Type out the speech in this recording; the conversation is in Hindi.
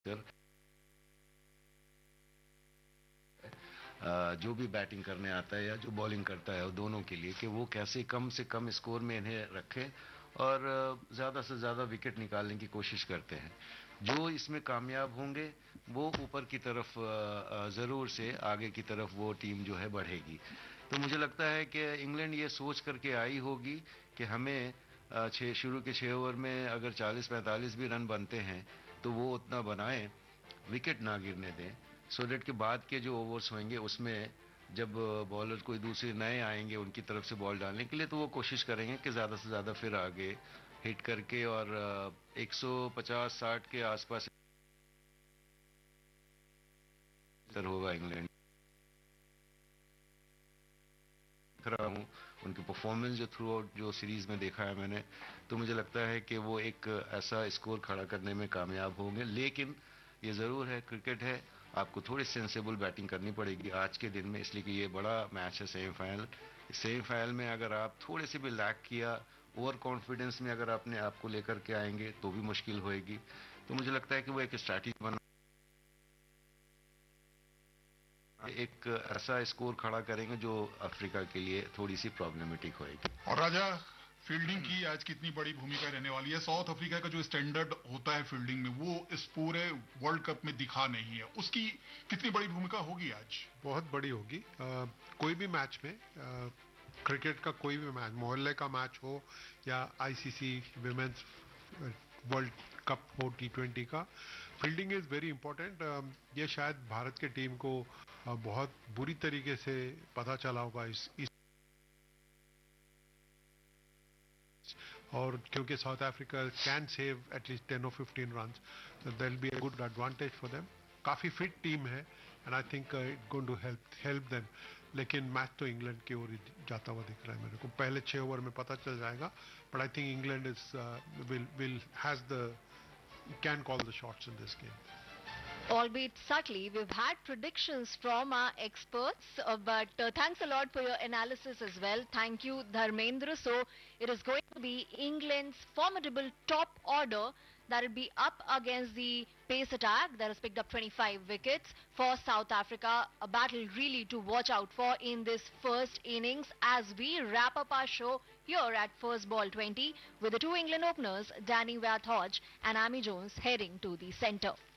जो भी बैटिंग करने आता है या जो बॉलिंग करता है, दोनों के लिए कि वो कैसे कम से कम स्कोर में इन्हें रखें और ज़्यादा से ज़्यादा विकेट निकालने की कोशिश करते हैं। जो इसमें कामयाब होंगे वो ऊपर की तरफ ज़रूर से आगे की तरफ वो टीम जो है बढ़ेगी। तो मुझे लगता है कि इंग्लैंड ये सोच करके आई होगी कि हमें शुरू के 6 ओवर में अगर 40-45 भी रन बनते हैं तो वो उतना बनाएं, विकेट ना गिरने दें, सो डेट के बाद के जो ओवर्स होंगे उसमें जब बॉलर कोई दूसरे नए आएंगे उनकी तरफ से बॉल डालने के लिए, तो वो कोशिश करेंगे कि ज़्यादा से ज़्यादा फिर आगे हिट करके और 150-60 के आसपास होगा इंग्लैंड। देख रहा हूँ उनकी परफॉर्मेंस जो थ्रू आउट जो सीरीज में देखा है मैंने, तो मुझे लगता है कि वो एक ऐसा स्कोर खड़ा करने में कामयाब होंगे। लेकिन ये ज़रूर है, क्रिकेट है, आपको थोड़ी सेंसेबल बैटिंग करनी पड़ेगी आज के दिन में, इसलिए कि ये बड़ा मैच है सेमीफाइनल। सेमीफाइनल में अगर आप थोड़े से भी लैक किया, ओवर कॉन्फिडेंस में अगर अपने आप को लेकर के आएंगे तो भी मुश्किल होएगी। तो मुझे लगता है कि वो एक स्ट्रैटेजी बना, एक ऐसा स्कोर खड़ा करेंगे जो अफ्रीका के लिए थोड़ी सी प्रॉब्लमेटिक होएगी। और राजा, फील्डिंग की आज कितनी बड़ी भूमिका रहने वाली है? साउथ अफ्रीका का जो स्टैंडर्ड होता है फील्डिंग में, वो इस पूरे वर्ल्ड कप में दिखा नहीं है। उसकी कितनी बड़ी भूमिका होगी आज? बहुत बड़ी होगी। कोई भी मैच में, क्रिकेट का कोई भी मैच, मोहल्ले का मैच हो या आईसीसी विमेंस वर्ल्ड कप हो, T20 का, फील्डिंग इज वेरी इंपॉर्टेंट। ये शायद भारत के टीम को बहुत बुरी तरीके से पता चला होगा इस और क्योंकि south Africa can save at least 10 और 15 run, there will be a good advantage for them. काफी फिट टीम है and I think it going to help them. लेकिन मैच तो इंग्लैंड की ओर जाता हुआ दिख रहा है मेरे को। पहले 6 ओवर में पता चल जाएगा, but I think England is will has the can call the shots in this game. Albeit subtly, we've had predictions from our experts, but thanks a lot for your analysis as well. Thank you, Dharmendra. So it is going to be England's formidable top order that will be up against the pace attack that has picked up 25 wickets for South Africa. A battle really to watch out for in this first innings as we wrap up our show here at First Ball 20 with the two England openers, Danny Wath Hodge and Amy Jones, heading to the centre.